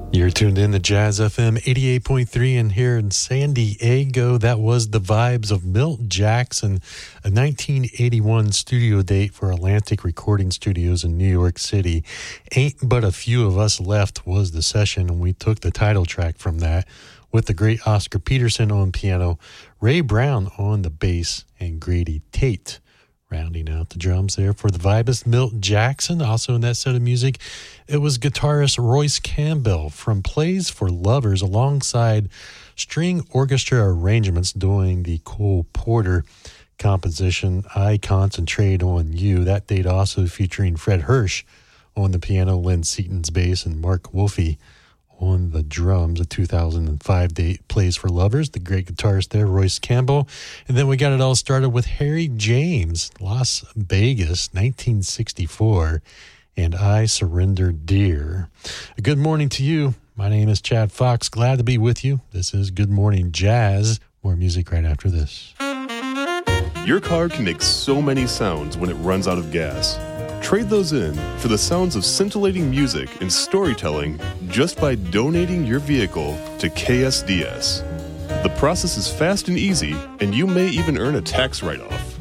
You're tuned in to Jazz FM 88.3, and here in San Diego, that was the vibes of Milt Jackson, a 1981 studio date for Atlantic Recording Studios in New York City. Ain't But a Few of Us Left was the session, and we took the title track from that with the great Oscar Peterson on piano, Ray Brown on the bass, and Grady Tate rounding out the drums there for the vibist Milt Jackson. Also in that set of music, it was guitarist Royce Campbell from Plays for Lovers alongside string orchestra arrangements doing the Cole Porter composition, I Concentrate on You. That date also featuring Fred Hirsch on the piano, Lynn Seaton's bass, and Mark Wolfe on the drums. A 2005 date, Plays for Lovers, the great guitarist there, Royce Campbell. And then we got it all started with Harry James, Las Vegas, 1964, and I Surrender Dear. A good morning to you. My name is Chad Fox. Glad to be with you. This is Good Morning Jazz. More music right after this. Your car can make so many sounds when it runs out of gas. Trade those in for the sounds of scintillating music and storytelling just by donating your vehicle to KSDS. The process is fast and easy, and you may even earn a tax write-off.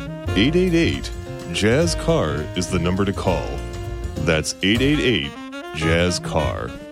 888-JAZZ-CAR is the number to call. That's 888-JAZZ-CAR.